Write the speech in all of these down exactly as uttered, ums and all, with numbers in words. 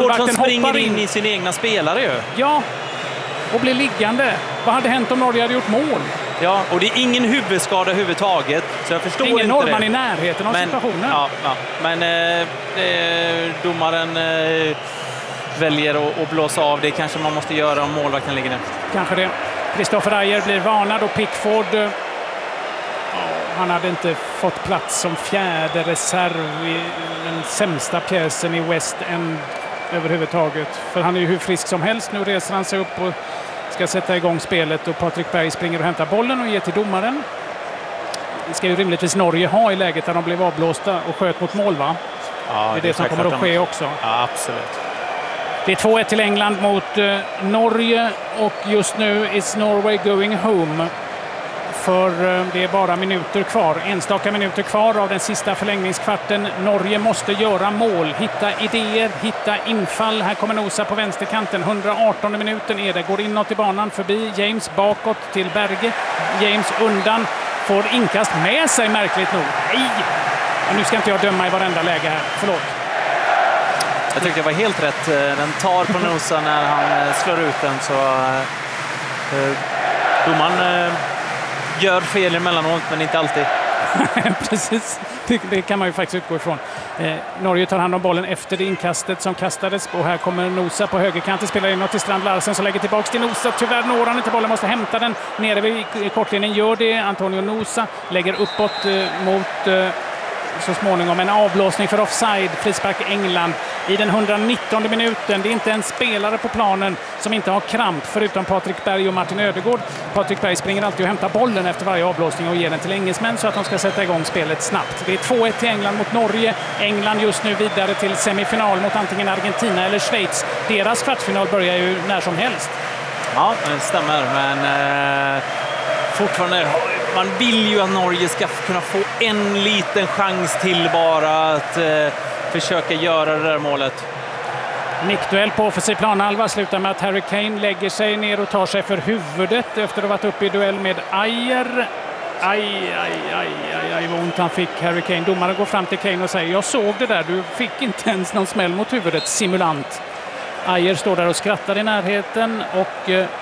målvakten springer hoppar in. in i sin egna spelare ju. Ja, och blir liggande. Vad hade hänt om Norge hade gjort mål? Ja, och det är ingen huvudskada överhuvudtaget. Så jag förstår ingen inte norrman det. i närheten av men, situationen. Ja, ja. Men eh, eh, domaren eh, väljer att, att blåsa av. Det kanske man måste göra om målvakten ligger ner. Kanske det. Christopher Ajer blir varnad och Pickford... Eh, han hade inte fått plats som fjärde reserv i den sämsta pjäsen i West End överhuvudtaget. För han är ju hur frisk som helst. Nu reser han sig upp och ska sätta igång spelet och Patrik Berg springer och hämtar bollen och ger till domaren. Det ska ju rimligtvis Norge ha i läget där de blev avblåsta och sköt mot mål, va? Ja, det är det, det som kommer att ske också. Ja, absolut. Det är två ett till England mot eh, Norge och just nu is Norway going home. För eh, det är bara minuter kvar, enstaka minuter kvar av den sista förlängningskvarten. Norge måste göra mål, hitta idéer, hitta infall. Här kommer Nosa på vänsterkanten, hundraartonde minuten är det. Går inåt i banan förbi James bakåt till Berge. James undan, får inkast med sig märkligt nog. Nej! Och nu ska inte jag döma i varenda läge här, förlåt. Jag tyckte det var helt rätt. Den tar på Nosa när han slår ut den, så eh, domaren eh, gör fel emellanåt, men inte alltid. Precis, det, det kan man ju faktiskt utgå ifrån. Eh, Norge tar hand om bollen efter det inkastet som kastades, och här kommer Nosa på högerkanten, spelar inåt till Strand Larsen som lägger tillbaka till Nosa. Tyvärr når han inte bollen, måste hämta den nere vid kortlinjen, gör det. Antonio Nosa lägger uppåt eh, mot eh, så småningom en avblåsning för offside, frispark England i den hundranittonde minuten. Det är inte en spelare på planen som inte har kramp förutom Patrik Berg och Martin Ödegård. Patrik Berg springer alltid och hämtar bollen efter varje avblåsning och ger den till engelsmän så att de ska sätta igång spelet snabbt. Det är två ett till England mot Norge. England just nu vidare till semifinal mot antingen Argentina eller Schweiz. Deras kvartsfinal börjar ju när som helst. Ja, det stämmer, men eh, fortfarande... Man vill ju att Norge ska kunna få en liten chans till bara att eh, försöka göra det där målet. Nickduell på offensiv planhalva slutar med att Harry Kane lägger sig ner och tar sig för huvudet efter att ha varit uppe i duell med Ajer. Aj, aj, aj, aj, aj, vad ont han fick, Harry Kane. Domaren går fram till Kane och säger: jag såg det där, du fick inte ens någon smäll mot huvudet, simulant. Ajer står där och skrattar i närheten, och eh,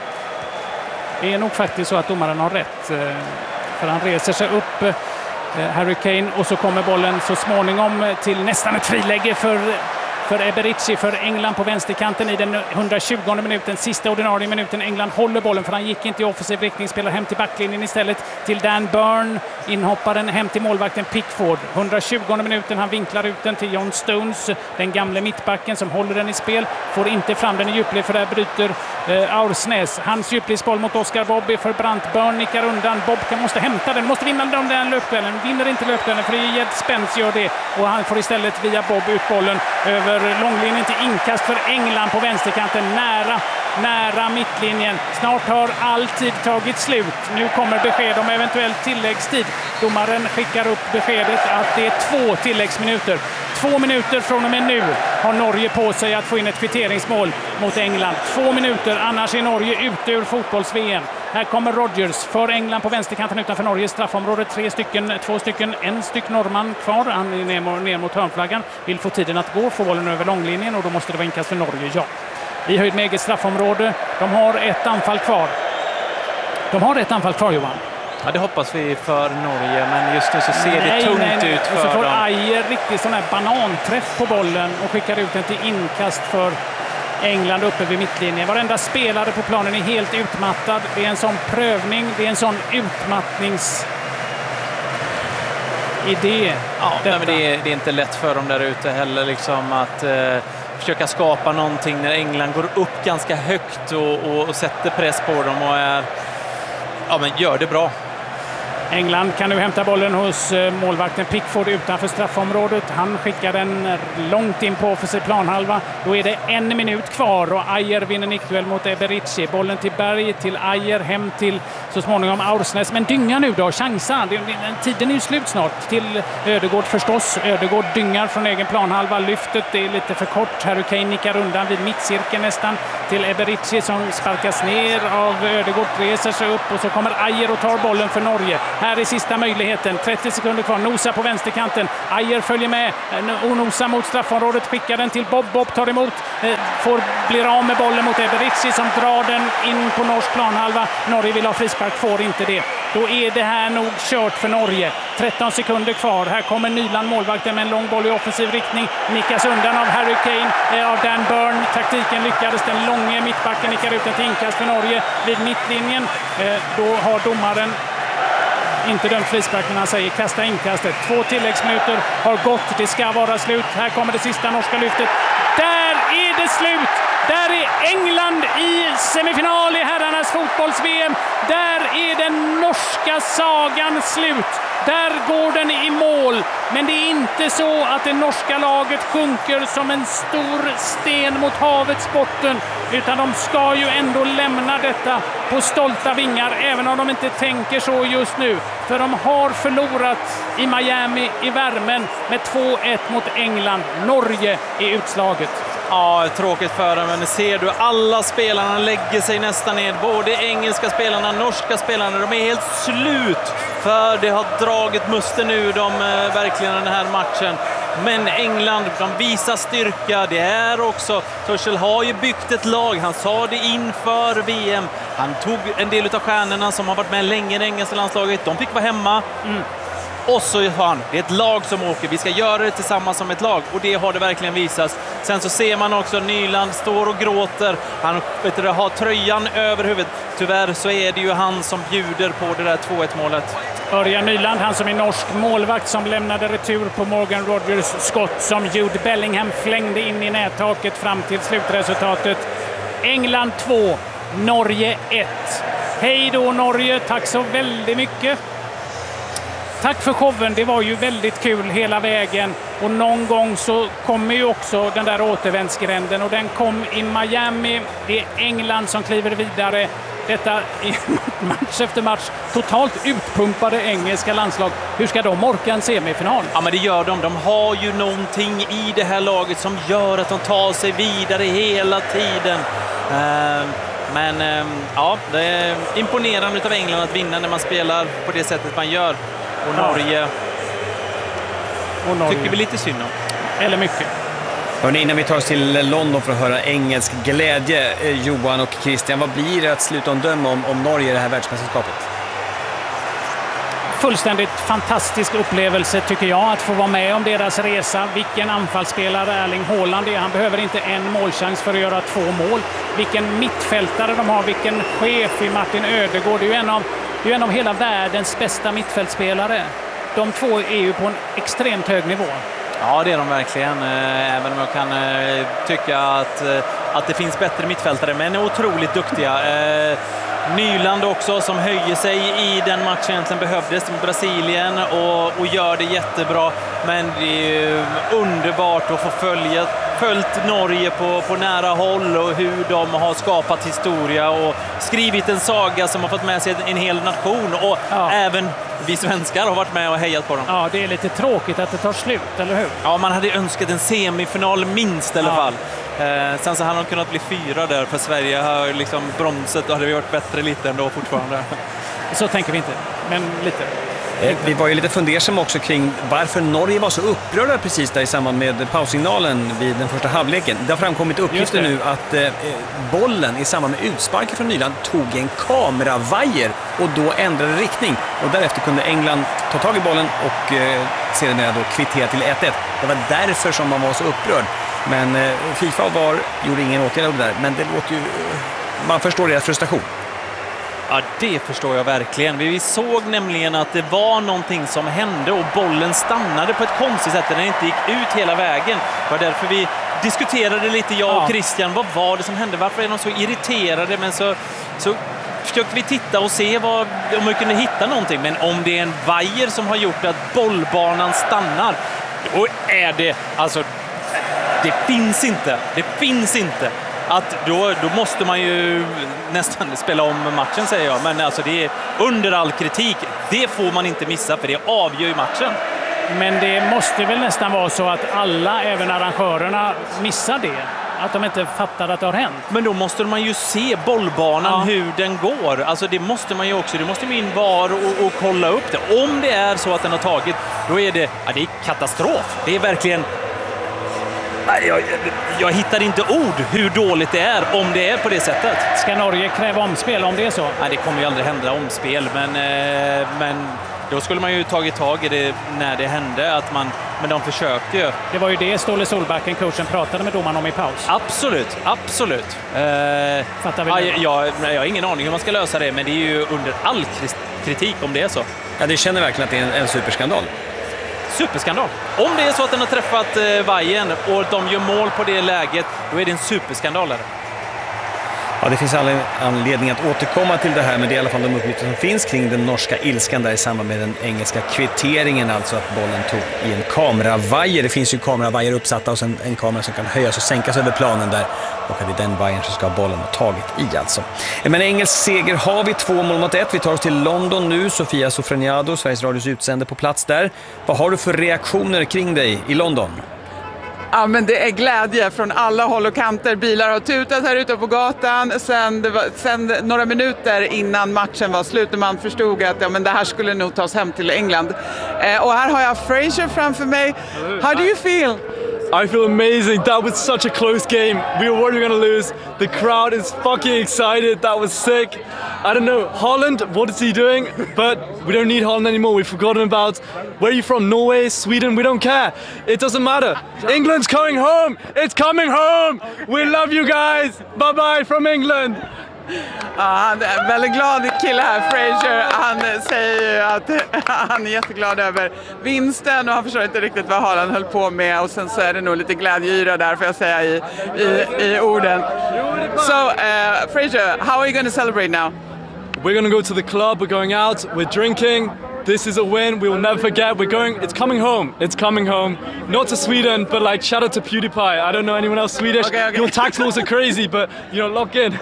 det är nog faktiskt så att domaren har rätt. Eh, För han reser sig upp, eh, Harry Kane, och så kommer bollen så småningom till nästan ett friläge för, för Eberici för England på vänsterkanten i den hundratjugonde minuten, sista ordinarie minuten. England håller bollen för han gick inte i offensiv riktning, spelar hem till backlinjen istället till Dan Burn, inhopparen, hem till målvakten Pickford. hundratjugonde minuten, han vinklar ut den till John Stones, den gamle mittbacken som håller den i spel, får inte fram den i djupled för där bryter eh, Aursnes. Hans djupledsboll mot Oscar Bobby för Brandt. Burn nickar undan, Bob kan måste hämta den, måste vinna den, den löpduellen, vinner inte löpduellen för Jed Spence gör det, och han får istället via Bob ut bollen över långlinjen till inkast för England på vänsterkanten, nära nära mittlinjen. Snart har all tid tagit slut. Nu kommer besked om eventuell tilläggstid. Domaren skickar upp beskedet att det är två tilläggsminuter. Två minuter från och med nu har Norge på sig att få in ett kvitteringsmål mot England. Två minuter, annars är Norge ute ur fotbolls-V M. Här kommer Rodgers för England på vänsterkanten utanför Norges straffområde. Tre stycken, två stycken, en styck norrman kvar. Han är ner, ner mot hörnflaggan. Vill få tiden att gå, få bollen över långlinjen, och då måste det vara inkast för Norge, ja. I höjd med eget straffområde. De har ett anfall kvar. De har ett anfall kvar, Johan. Ja, det hoppas vi för Norge, men just nu så ser nej, det tungt nej, nej. ut för dem. Och så får Ajer riktigt sån här bananträff på bollen och skickar ut den till inkast för England uppe vid mittlinjen. Varenda spelare på planen är helt utmattad. Det är en sån prövning, det är en sån utmattnings... idé. Ja, nej, men det, är, det är inte lätt för dem där ute heller liksom att eh, försöka skapa någonting när England går upp ganska högt och, och, och sätter press på dem och är, ja, men gör det bra. England kan nu hämta bollen hos målvakten Pickford utanför straffområdet. Han skickar den långt in på offensiv planhalva. Då är det en minut kvar och Ajer vinner nickduell mot Eberici. Bollen till Berg, till Ajer, hem till så småningom Aursnes. Men dynga nu då, chansa. Tiden är ju slut snart. Till Ödegård förstås. Ödegård dyngar från egen planhalva. Lyftet är lite för kort. Harry Kane nickar undan vid mittcirkeln nästan till Eberechi som sparkas ner av Ödegård, reser sig upp och så kommer Ajer och tar bollen för Norge. Här är sista möjligheten. trettio sekunder kvar. Nosa på vänsterkanten. Ajer följer med och Nosa mot straffområdet. Skickar den till Bob. Bob tar emot. Får blir av med bollen mot Eberechi som drar den in på norsk planhalva. Norge vill ha frispark, får inte det. Då är det här nog kört för Norge. tretton sekunder kvar. Här kommer Nyland, målvakten, med en lång boll i offensiv riktning. Nickas undan av Harry Kane, eh, av Dan Burn. Taktiken lyckades. Den långa mittbacken nickar ut ett inkast för Norge vid mittlinjen. Eh, då har domaren inte dömt frispark, men han säger kasta inkastet. Två tilläggsminuter har gått. Det ska vara slut. Här kommer det sista norska lyftet. Där är det slut! Där är England i semifinal i herrarnas fotbolls-V M. Där är den norska sagan slut. Där går den i mål. Men det är inte så att det norska laget sjunker som en stor sten mot havets botten. Utan de ska ju ändå lämna detta på stolta vingar, även om de inte tänker så just nu. För de har förlorat i Miami i värmen med två ett mot England. Norge är utslaget. Ja, tråkigt för dem, men ser du, alla spelarna lägger sig nästan ned. Både engelska spelarna, norska spelarna, de är helt slut. För det har dragit musten ur dem eh, verkligen den här matchen. Men England, de visar styrka. Det är också, Tuchel har ju byggt ett lag. Han sa det inför V M. Han tog en del av stjärnorna som har varit med länge i det engelska landslaget. De fick vara hemma. Mm. Och så har han, det är ett lag som åker. Vi ska göra det tillsammans som ett lag. Och det har det verkligen visats. Sen så ser man också Nyland står och gråter. Han vet du, har tröjan över huvudet. Tyvärr så är det ju han som bjuder på det där två ett målet. Örjan Nyland, han som är norsk målvakt, som lämnade retur på Morgan Rogers skott som Jude Bellingham flängde in i nättaket fram till slutresultatet. England två, Norge ett. Hej då Norge, tack så väldigt mycket. Tack för showen, det var ju väldigt kul hela vägen. Och någon gång så kommer ju också den där återvändsgränden, och den kom i Miami. Det är England som kliver vidare. Detta är match efter match totalt utpumpade engelska landslag. Hur ska de orka en semifinal? Ja, men det gör de. De har ju någonting i det här laget som gör att de tar sig vidare hela tiden. Uh... Men ja, det är imponerande av England att vinna när man spelar på det sättet man gör. Och Norge, och Norge tycker vi lite synd om. Eller mycket. Hörrni, innan vi tar oss till London för att höra engelsk glädje, Johan och Christian, vad blir det att sluta en döm om, om Norge i det här världsmästerskapet? Fullständigt fantastisk upplevelse tycker jag att få vara med om deras resa. Vilken anfallsspelare Erling Haaland är. Han behöver inte en målchans för att göra två mål. Vilken mittfältare de har, vilken chef i Martin Ödegård. Det är ju en av, det är en av hela världens bästa mittfältspelare. De två är ju på en extremt hög nivå. Ja, det är de verkligen. Även om jag kan tycka att, att det finns bättre mittfältare, men är otroligt duktiga. Nyland också som höjer sig i den matchen som behövdes med Brasilien och, och gör det jättebra. Men det är underbart att få följa följt Norge på, på nära håll och hur de har skapat historia och skrivit en saga som har fått med sig en hel nation, och ja. Även vi svenskar har varit med och hejat på dem. Ja, det är lite tråkigt att det tar slut, eller hur? Ja, man hade önskat en semifinal minst i alla ja. fall. Eh, sen så hade de kunnat bli fyra där, för Sverige har liksom bromset, och hade vi varit bättre lite ändå fortfarande. Så tänker vi inte, men lite. Eh, vi var ju lite fundersamma också kring varför Norge var så upprörda precis där i samband med paussignalen vid den första halvleken. Det har framkommit uppgifter nu att eh, bollen i samband med utsparken från Nyland tog en kameravajer och då ändrade riktning. Och därefter kunde England ta tag i bollen och eh, sedan då kvittera till ett ett. Det var därför som man var så upprörd. Men eh, FIFA och V A R gjorde ingen åtgärd av det där. Men det låter ju... Man förstår deras frustration. Ja, det förstår jag verkligen. Vi såg nämligen att det var någonting som hände och bollen stannade på ett konstigt sätt. Den inte gick ut hela vägen. Det var därför vi diskuterade lite, jag och Christian. Vad var det som hände? Varför är de så irriterade? Men så, så försökte vi titta och se vad, om vi kunde hitta någonting. Men om det är en vajer som har gjort att bollbanan stannar, då är det... Alltså, det finns inte. Det finns inte. att då, då måste man ju nästan spela om matchen, säger jag. Men alltså det är under all kritik. Det får man inte missa, för det avgör ju matchen. Men det måste väl nästan vara så att alla, även arrangörerna, missar det. Att de inte fattar att det har hänt. Men då måste man ju se bollbanan, ja. hur den går. Alltså det måste man ju också. Det måste man in var och, och kolla upp det. Om det är så att den har tagit, då är det, ja, det är katastrof. Det är verkligen... Jag, jag hittar inte ord hur dåligt det är om det är på det sättet. Ska Norge kräva omspel om det är så? Nej, det kommer ju aldrig hända omspel, men, eh, men då skulle man ju tagit tag i det när det hände. Att man, men de försökte ju. Det var ju det Ståle Solbacken, coachen, pratade med domaren om i paus. Absolut, absolut. Eh, Fattar vi ja, jag, jag har ingen aning hur man ska lösa det, men det är ju under all kritik om det är så. Ja, det känner verkligen att det är en, en superskandal. Superskandal. Om det är så att den har träffat eh, Vajen och de gör mål på det läget, då är det en superskandal. Ja, det finns all anledning att återkomma till det här, men det är i alla fall de uppgifter som finns kring den norska ilskan där i samband med den engelska kvitteringen, alltså att bollen tog i en kameravajer. Det finns ju kameravajer uppsatta och sen en kamera som kan höjas och sänkas över planen där, och att det är den vajern som ska ha bollen tagit i alltså. Men engelsk seger har vi, två mål mot ett. Vi tar oss till London nu. Sofia Sofroniado, Sveriges Radios utsände på plats där. Vad har du för reaktioner kring dig i London? Ja, men det är glädje från alla håll och kanter. Bilar har tutat här ute på gatan. Sen, det var, sen några minuter innan matchen var slut, när man förstod att ja, men det här skulle nog tas hem till England. Eh, och här har jag Fraser framför mig. How do you feel? I feel amazing. That was such a close game. We were worried we were going to lose. The crowd is fucking excited. That was sick. I don't know. Holland, what is he doing? But we don't need Holland anymore. We've forgotten about... Where are you from? Norway? Sweden? We don't care. It doesn't matter. England's coming home. It's coming home. We love you guys. Bye-bye from England. Ja, han är en väldigt glad kille här, Fraser. Han säger ju att han är jätteglad över vinsten och han förstår inte riktigt vad Haaland höll på med, och sen så är det nog lite glädjeyra där, får jag säga, i, i, i orden. So, uh, Fraser, how are you going to celebrate now? We're going to go to the club, we're going out, we're drinking. This is a win, we will never forget. We're going, it's coming home, it's coming home. Not to Sweden, but like shout out to PewDiePie. I don't know anyone else Swedish. Okay, okay. Your tax laws are crazy, but you know, lock in.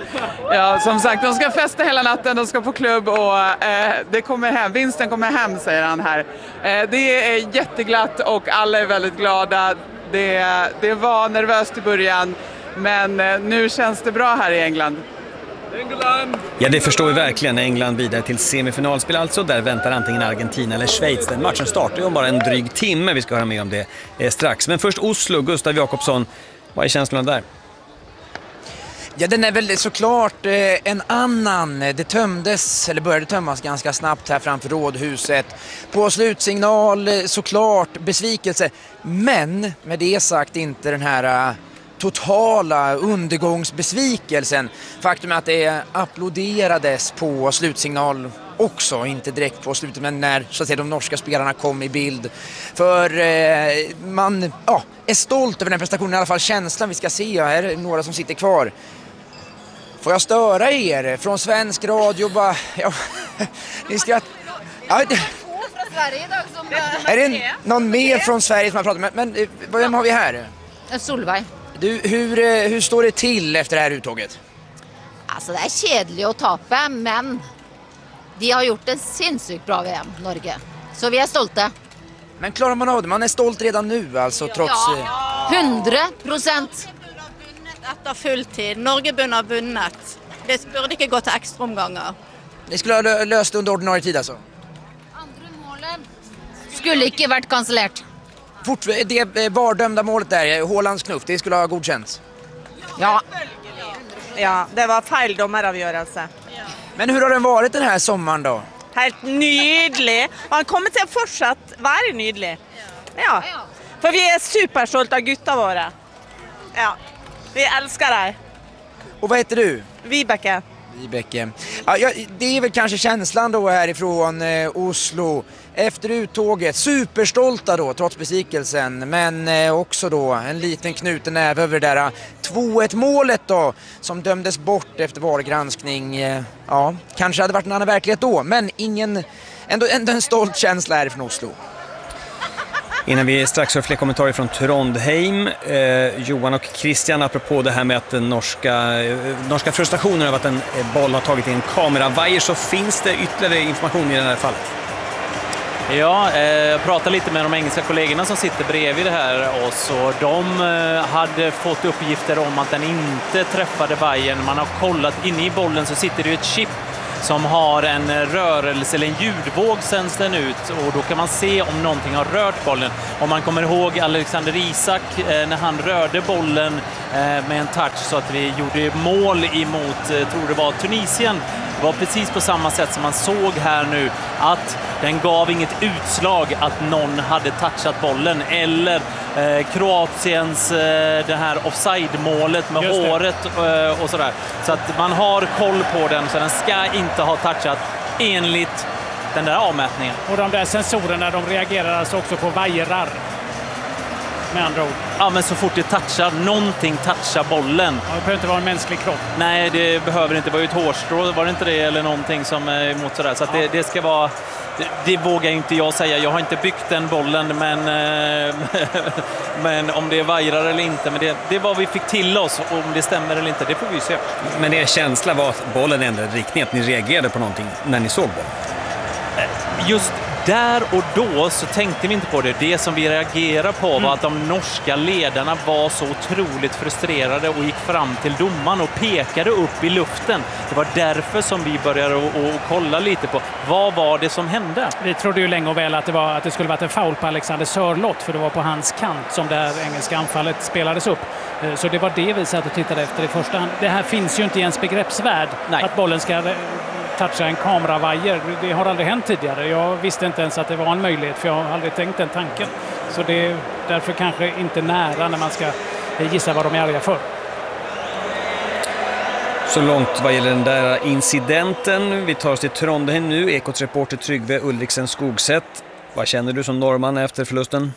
Ja, som sagt, de ska festa hela natten, de ska på klubb och eh, det kommer hem, vinsten kommer hem, säger han här. Eh, det är jätteglatt och alla är väldigt glada. Det, det var nervöst i början, men eh, nu känns det bra här i England. England! Ja, det förstår vi verkligen. England vidare till semifinalspel alltså. Där väntar antingen Argentina eller Schweiz. Den matchen startar ju om bara en dryg timme. Vi ska höra mer om det eh, strax. Men först Oslo, Gustav Jakobsson. Vad är känslan där? Ja, den är väl såklart eh, en annan. Det tömdes, eller började tömmas ganska snabbt här framför rådhuset. På slutsignal, eh, såklart besvikelse. Men med det sagt inte den här eh, totala undergångsbesvikelsen. Faktum är att det applåderades på slutsignal också, inte direkt på slutet, men när så att säga, de norska spelarna kom i bild. För eh, man ja, är stolt över den prestationen, i alla fall känslan vi ska se. Här är några som sitter kvar. Får jag störa er från svensk radio? Bara, ja, ni ska... Ja, det... Är det någon mer från Sverige som har pratat med? Men vem har vi här? Solveig. Du, hur, hur står det till efter det här uttåget? Alltså det är kedligt att tappa, men de har gjort en sinnssykt bra V M, Norge. Så vi är stolta. Men klarar man av det? Man är stolt redan nu, alltså, trots... Ja, hundra procent. Efter fulltid. Norge bunn har vunnet. Det burde ikke gå till extra omgångar. Ni skulle ha löst under ordinarie tid, alltså? Andra målen skulle inte varit kancellerat. Fort, det vardömda målet där, Haalands knuff, det skulle ha godkänts. Ja. Ja, det var fel dommeravgörelse. Men hur har den varit den här sommaren då? Helt nydelig. Och han kommer till att fortsatt vara nydelig. Ja. För vi är superstolta av gutta våra. Ja. Vi älskar dig. Och vad heter du? Vibeke. Vibeke. Ja, ja, det är väl kanske känslan då härifrån eh, Oslo. Efter uttåget, superstolta då, trots besvikelsen. Men eh, också då en liten knuten näve över det där två ett målet då, som dömdes bort efter vargranskning. Eh, ja, kanske hade varit en annan verklighet då, men ingen, ändå, ändå en stolt känsla härifrån Oslo. Innan vi strax får fler kommentarer från Trondheim. Eh, Johan och Christian, apropå det här med att den norska, eh, norska frustrationen över att en boll har tagit in kameravajer, så finns det ytterligare information i det här fallet? Ja, jag eh, pratade lite med de engelska kollegorna som sitter bredvid det här oss, och de eh, hade fått uppgifter om att den inte träffade vajern. Man har kollat, inne i bollen så sitter det ju ett chip som har en rörelse eller en ljudvåg sänds den ut, och då kan man se om någonting har rört bollen. Om man kommer ihåg Alexander Isak eh, när han rörde bollen eh, med en touch så att vi gjorde mål emot, eh, tror det var Tunisien. Det var precis på samma sätt som man såg här nu, att den gav inget utslag att någon hade touchat bollen, eller eh, Kroatiens eh, det här offside-målet med håret eh, och sådär. Så att man har koll på den, så den ska inte ha touchat enligt den där avmätningen. Och de där sensorerna, de reagerar alltså också på vajrar. Med andra ord. Ja, men så fort det touchar, någonting touchar bollen. Ja, det behöver inte vara en mänsklig kropp. Nej, det behöver inte. Det var ju ett hårstrå, var det inte det? Eller någonting som är emot sådär. Så att ja. det, det ska vara... Det, det vågar inte jag säga. Jag har inte byggt den bollen, men, men om det är vajrar eller inte. Men det, det var vi fick till oss. Och om det stämmer eller inte, det får vi se. Men er känsla var att bollen ändrade riktning, att ni reagerade på någonting när ni såg bollen? Just där och då så tänkte vi inte på det. Det som vi reagerade på var att de norska ledarna var så otroligt frustrerade och gick fram till domaren och pekade upp i luften. Det var därför som vi började att kolla lite på vad var det som hände. Vi trodde ju länge och väl att det, var, att det skulle varit en foul på Alexander Sörloth, för det var på hans kant som det här engelska anfallet spelades upp. Så det var det vi satt och tittade efter i första hand. Det här finns ju inte i ens begreppsvärld. Nej. Att bollen ska toucha en kameravajer. Det har aldrig hänt tidigare. Jag visste inte ens att det var en möjlighet, för jag har aldrig tänkt den tanken. Så det är därför kanske inte nära när man ska gissa vad de är arga för. Så långt vad gäller den där incidenten. Vi tar oss till Trondheim nu. Ekots reporter Tryggve Ulriksen Skogsätt. Vad känner du som norrman efter förlusten?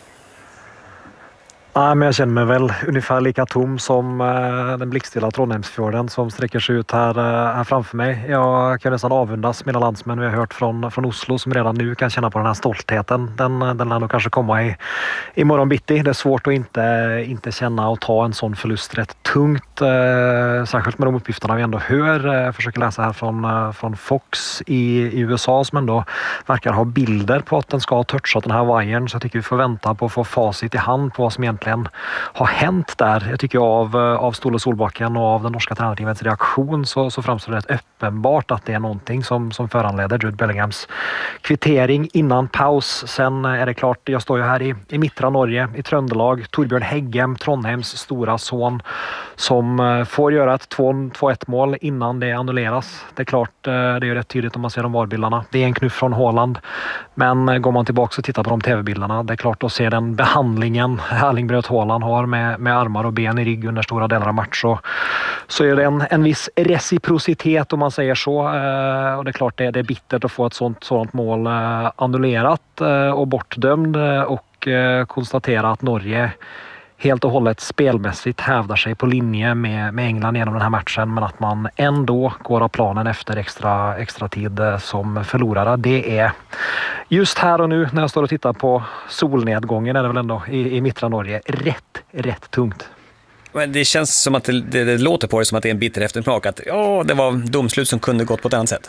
Ja, men jag känner mig väl ungefär lika tom som eh, den blickstilla Trondheimsfjorden som sträcker sig ut här, eh, här framför mig. Jag kan nästan avundas mina landsmän vi har hört från, från Oslo, som redan nu kan känna på den här stoltheten. Den, den lär nog kanske komma i, i morgon bitti. Det är svårt att inte, inte känna och ta en sån förlust rätt tungt. Eh, särskilt med de uppgifterna vi ändå hör. Jag försöker läsa här från, eh, från Fox i, i U S A, som ändå verkar ha bilder på att den ska ha touchat den här vajern. Så jag tycker vi får vänta på att få facit i hand på vad som egentligen har hänt där. Jag tycker av, av Ståle Solbacken och av den norska tränarteamets reaktion så, så framstår det rätt uppenbart att det är någonting som, som föranleder Jude Bellinghams kvittering innan paus. Sen är det klart, jag står ju här i, i mittra Norge, i Trøndelag. Torbjörn Heggem, Trondheims stora son, som får göra ett två ett mål innan det annulleras. Det är klart, det är ju rätt tydligt om man ser de varbilderna. Det är en knuff från Haaland. Men går man tillbaka och tittar på de tv-bilderna, det är klart att se den behandlingen Erling Braut Haaland har med, med armar och ben i rygg under stora delar av match, så, så är det en, en viss reciprocitet, om man säger så. Eh, och det är klart det, det är bittert att få ett sånt, sånt mål eh, annullerat eh, och bortdömd eh, och eh, konstatera att Norge helt och hållet spelmässigt hävdar sig på linje med, med England genom den här matchen, men att man ändå går av planen efter extra, extra tid som förlorare. Det är just här och nu när jag står och tittar på solnedgången, är det väl ändå i, i mittra Norge rätt, rätt tungt. Men det känns som att det, det, det låter på det som att det är en bitter eftersmak, att ja, det var domslut som kunde gått på ett annat sätt.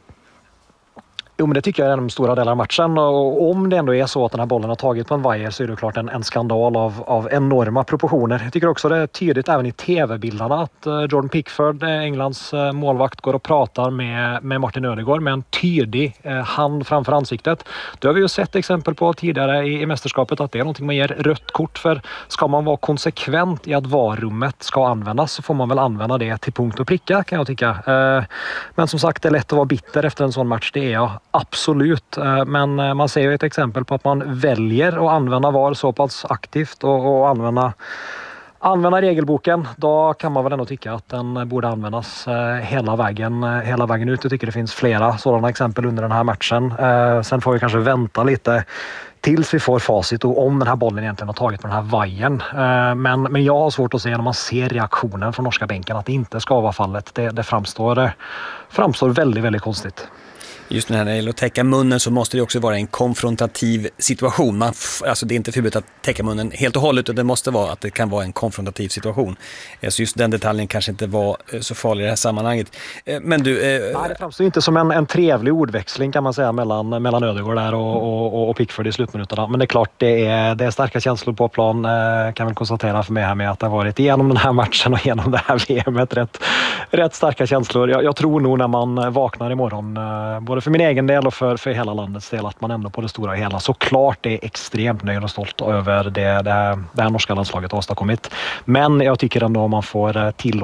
Jo, men det tycker jag är de stora delar av matchen, och om det ändå är så att den här bollen har tagit på en vajer så är det klart en, en skandal av, av enorma proportioner. Jag tycker också det är tydligt även i tv-bilderna att Jordan Pickford, Englands målvakt, går och pratar med, med Martin Ödegaard med en tydlig eh, hand framför ansiktet. Det har vi ju sett exempel på tidigare i, i mästerskapet, att det är någonting man ger rött kort för. Ska man vara konsekvent i att varummet ska användas så får man väl använda det till punkt och pricka, kan jag tycka. Eh, men som sagt, det är lätt att vara bitter efter en sån match, det är jag. Absolut, men man ser ju ett exempel på att man väljer att använda V A R så pass aktivt och, och använda, använda regelboken. Då kan man väl ändå tycka att den borde användas hela vägen, hela vägen ut. Jag tycker det finns flera sådana exempel under den här matchen. Sen får vi kanske vänta lite tills vi får facit och om den här bollen egentligen har tagit på den här vajern. Men, men jag har svårt att se när man ser reaktionen från norska bänken att det inte ska vara fallet. Det, det framstår, framstår väldigt, väldigt konstigt. Just när det gäller att täcka munnen så måste det också vara en konfrontativ situation. Man f- alltså det är inte förbjudet att täcka munnen helt och hållet, utan det måste vara att det kan vara en konfrontativ situation. Så just den detaljen kanske inte var så farlig i det här sammanhanget. Men du... Eh... Nej, det framstår inte som en, en trevlig ordväxling kan man säga mellan, mellan Ödegård där och, och, och Pickford i slutminuterna. Men det är klart, det är, det är starka känslor på plan. Eh, kan väl konstatera för mig här med att det har varit igenom den här matchen och igenom det här V M:et rätt, rätt starka känslor. Jag, jag tror nog när man vaknar imorgon, eh, både för min egen del och för, för hela landets del, att man ändå på det stora och hela såklart är extremt nöjd och stolt över det, det, det här norska landslaget har åstadkommit. Men jag tycker ändå om man får till